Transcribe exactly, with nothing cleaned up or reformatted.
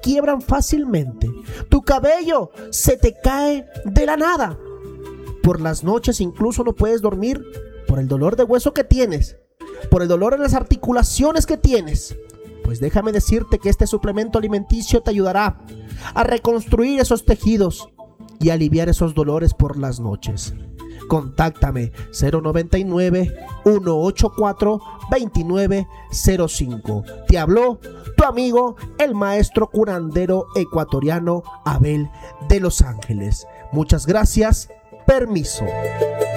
quiebran fácilmente. Tu cabello se te cae de la nada. Por las noches incluso no puedes dormir por el dolor de hueso que tienes, por el dolor en las articulaciones que tienes. Pues déjame decirte que este suplemento alimenticio te ayudará a reconstruir esos tejidos y aliviar esos dolores por las noches. Contáctame cero noventa y nueve, uno ocho cuatro, veintinueve cero cinco. Te habló tu amigo, el maestro curandero ecuatoriano Abel de Los Ángeles. Muchas gracias. Permiso.